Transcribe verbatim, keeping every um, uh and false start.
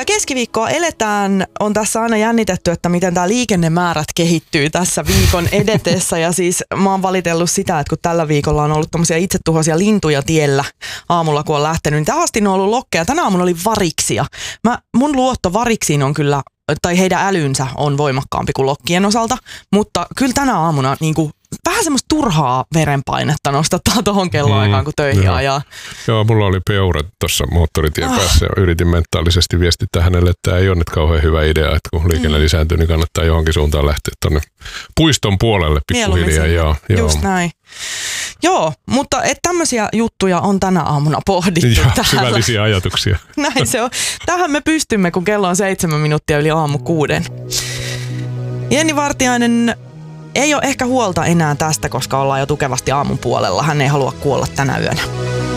Tää keskiviikkoa eletään, on tässä aina jännitetty, että miten tää liikennemäärät kehittyy tässä viikon edetessä. Ja siis mä oon valitellut sitä, että kun tällä viikolla on ollut tommosia itsetuhoisia lintuja tiellä aamulla, kun on lähtenyt, niin tähän asti ne on ollut lokkeja. Tänä aamuna oli variksia. Mä, mun luotto variksiin on kyllä, tai heidän älynsä on voimakkaampi kuin lokkien osalta, mutta kyllä tänä aamuna niin kuin vähän semmoista turhaa verenpainetta nostattaa tohon kelloaikaan, kun töihin joo. ajaa. Joo, mulla oli peura tuossa moottoritien oh. päässä ja yritin mentaalisesti viestittää hänelle, että tämä ei ole nyt kauhean hyvä idea, että kun liikenne mm. lisääntyy, niin kannattaa johonkin suuntaan lähteä tuonne puiston puolelle pikkuhiljaa. Joo, just näin. Joo, mutta et tämmöisiä juttuja on tänä aamuna pohdittu joo, täällä. Syvällisiä ajatuksia. Näin se on. Tähän me pystymme, kun kello on seitsemän minuuttia yli aamu kuuden. Jenni Vartiainen ei ole ehkä huolta enää tästä, koska ollaan jo tukevasti aamun puolella. Hän ei halua kuolla tänä yönä.